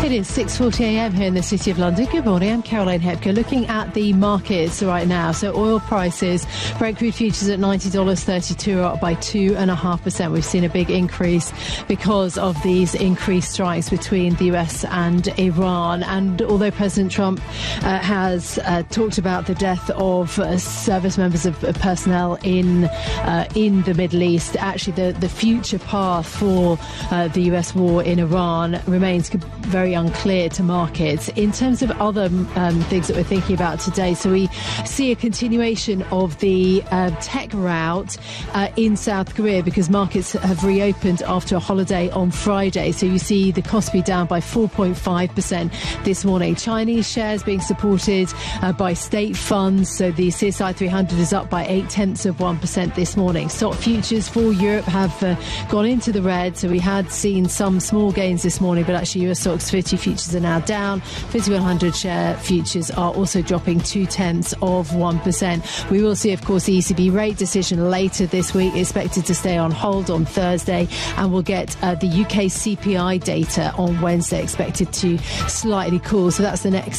It is 6:40am here in the City of London. Good morning, I'm Caroline Hepker. Looking at the markets right now. So oil prices, Brent crude futures at $90.32 are up by 2.5%. We've seen a big increase because of these increased strikes between the US and Iran. And although President Trump has talked about the death of service members of personnel in the Middle East, actually the future path for the US war in Iran remains very unclear to markets. In terms of other things that we're thinking about today, so we see a continuation of the tech rout in South Korea because markets have reopened after a holiday on Friday. So you see the Kospi down by 4.5% this morning. Chinese shares being supported by state funds. So the CSI 300 is up by 0.8% this morning. Stock futures for Europe have gone into the red. So we had seen some small gains this morning, but actually US stocks 50 futures are now down. 5100 share futures are also dropping 0.2%. We will see, of course, the ECB rate decision later this week, expected to stay on hold on Thursday, and we'll get the UK CPI data on Wednesday, expected to slightly cool. So that's the next